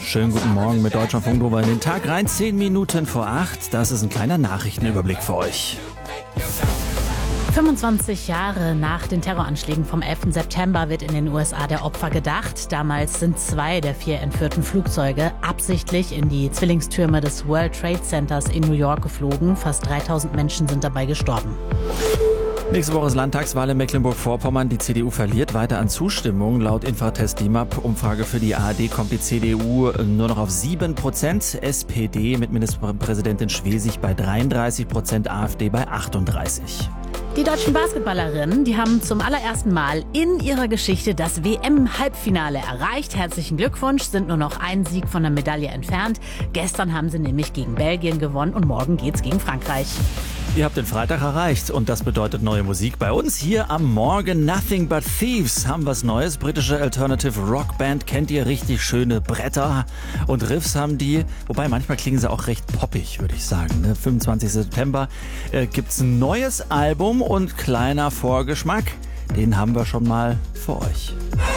Schönen guten Morgen mit Deutschlandfunk Nova in den Tag rein. 10 Minuten vor 8. Das ist ein kleiner Nachrichtenüberblick für euch. 25 Jahre nach den Terroranschlägen vom 11. September wird in den USA der Opfer gedacht. Damals sind 2 der 4 entführten Flugzeuge absichtlich in die Zwillingstürme des World Trade Centers in New York geflogen. Fast 3000 Menschen sind dabei gestorben. Nächste Woche ist Landtagswahl in Mecklenburg-Vorpommern. Die CDU verliert weiter an Zustimmung. Laut Infratest DIMAP-Umfrage für die ARD kommt die CDU nur noch auf 7%. SPD mit Ministerpräsidentin Schwesig bei 33%, AfD bei 38%. Die deutschen Basketballerinnen, die haben zum allerersten Mal in ihrer Geschichte das WM-Halbfinale erreicht. Herzlichen Glückwunsch, sind nur noch einen Sieg von der Medaille entfernt. Gestern haben sie nämlich gegen Belgien gewonnen und morgen geht's gegen Frankreich. Ihr habt den Freitag erreicht und das bedeutet neue Musik bei uns hier am Morgen. Nothing But Thieves haben was Neues. Britische Alternative Rock Band, kennt ihr, richtig schöne Bretter und Riffs haben die. Wobei manchmal klingen sie auch recht poppig, würde ich sagen. 25. September gibt's ein neues Album und kleiner Vorgeschmack, den haben wir schon mal für euch.